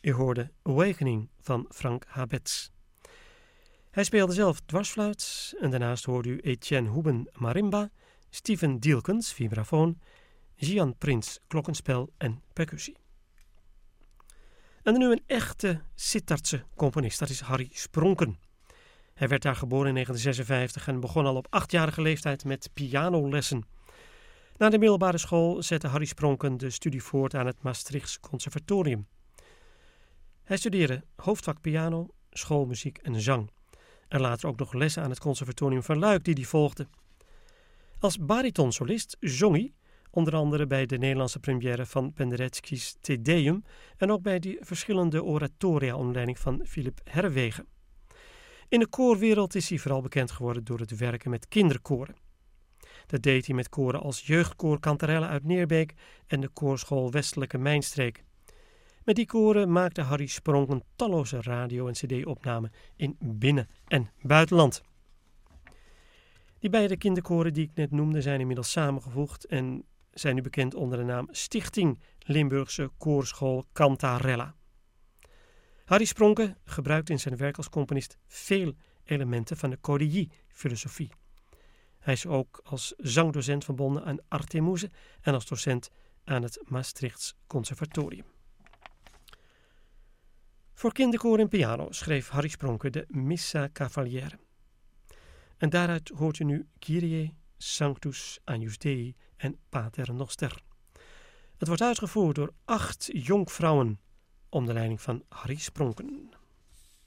U hoorde Awakening van Frank Habets. Hij speelde zelf dwarsfluit en daarnaast hoorde u Etienne Hoeben marimba, Steven Dielkens vibrafoon, Gian Prins klokkenspel en percussie. En dan nu een echte Sittardse componist, dat is Harry Spronken. Hij werd daar geboren in 1956 en begon al op 8-jarige leeftijd met pianolessen. Na de middelbare school zette Harry Spronken de studie voort aan het Maastrichts Conservatorium. Hij studeerde hoofdvak piano, schoolmuziek en zang. En later ook nog lessen aan het Conservatorium van Luik die hij volgde. Als baritonsolist zong hij onder andere bij de Nederlandse première van Penderecki's Te Deum en ook bij die verschillende oratoria onder leiding van Philip Herwegen. In de koorwereld is hij vooral bekend geworden door het werken met kinderkoren. Dat deed hij met koren als Jeugdkoor Kantarelle uit Neerbeek en de Koorschool Westelijke Mijnstreek. Met die koren maakte Harry Spronken talloze radio- en cd-opnamen in binnen- en buitenland. Die beide kinderkoren die ik net noemde zijn inmiddels samengevoegd en zijn nu bekend onder de naam Stichting Limburgse Koorschool Cantarella. Harry Spronken gebruikt in zijn werk als componist veel elementen van de Correilly-filosofie. Hij is ook als zangdocent verbonden aan Artemuse en als docent aan het Maastrichts Conservatorium. Voor kinderkoor en piano schreef Harry Spronken de Missa Cavaliere. En daaruit hoort u nu Kyrie, Sanctus, Agnus Dei en Pater Noster. Het wordt uitgevoerd door 8 jonkvrouwen onder leiding van Harry Spronken.